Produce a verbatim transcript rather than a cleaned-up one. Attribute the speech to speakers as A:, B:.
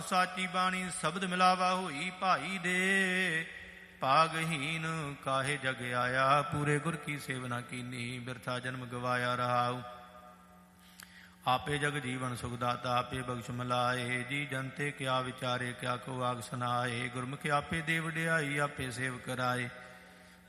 A: ਸਾਚੀ ਬਾਣੀ ਸ਼ਬਦ ਮਿਲਾਵਾ ਹੋਈ ਭਾਈ ਦੇ। ਭਾਗਹੀਨ ਕਾਹੇ ਜਗ ਆਇਆ, ਪੂਰੇ ਗੁਰ ਕੀ ਸੇਵਨਾ ਕੀਨੀ, ਬਿਰਥਾ ਜਨਮ ਗਵਾਇਆ ਰਹਾਉ। ਆਪੇ ਜਗ ਜੀਵਨ ਸੁਖ ਦਾਤਾ, ਆਪੇ ਬਖਸ਼ ਮਿਲਾਏ। ਜੀ ਜਨਤੇ ਕਿਆ ਵਿਚਾਰੇ, ਕਿਆ ਕੋ ਆਗ ਸੁਨਾਏ। ਗੁਰਮੁਖ ਆਪੇ ਦੇ ਵਡਿਆਈ, ਆਪੇ ਸੇਵ ਕਰਾਏ।